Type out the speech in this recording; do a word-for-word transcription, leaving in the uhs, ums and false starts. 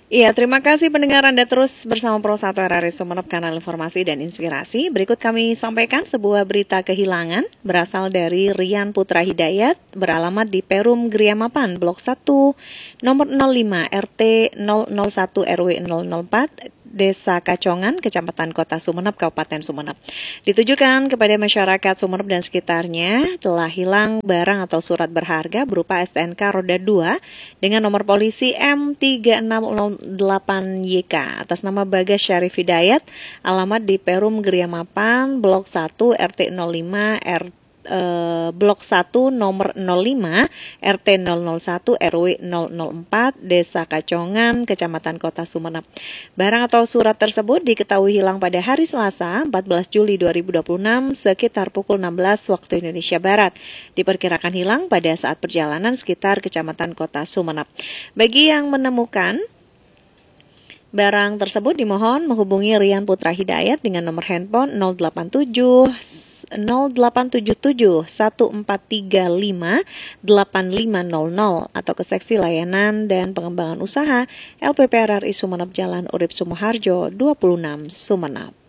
Iya, terima kasih pendengar Anda terus bersama Pro satu R R I Sumeneb, kanal informasi dan inspirasi. Berikut kami sampaikan sebuah berita kehilangan berasal dari Rian Putra Hidayat, beralamat di Perum Griamapan, Blok satu, nomor nol lima, R T nol nol satu R W nol nol empat, Desa Kacongan, Kecamatan Kota Sumeneb, Kabupaten Sumeneb. Ditujukan kepada masyarakat Sumeneb dan sekitarnya, telah hilang barang atau surat berharga berupa S T N K roda dua dengan nomor polisi M tiga enam nol delapan Y K atas nama Bagas Syarif Hidayat, alamat di Perum Griamapan, Blok satu, R T nol lima, R Eh, Blok satu nomor nol lima, R T nol nol satu R W nol nol empat, Desa Kacongan, Kecamatan Kota Sumeneb. Barang atau surat tersebut diketahui hilang pada hari Selasa empat belas Juli dua ribu dua puluh enam sekitar pukul enam belas waktu Indonesia Barat. Diperkirakan hilang pada saat perjalanan sekitar Kecamatan Kota Sumeneb. Bagi yang menemukan barang tersebut, dimohon menghubungi Rian Putra Hidayat dengan nomor handphone nol delapan tujuh nol delapan tujuh tujuh satu empat tiga lima delapan lima nol nol atau ke Seksi Layanan dan Pengembangan Usaha L P P R R I Sumeneb, Jalan Urip Sumoharjo dua puluh enam, Sumeneb.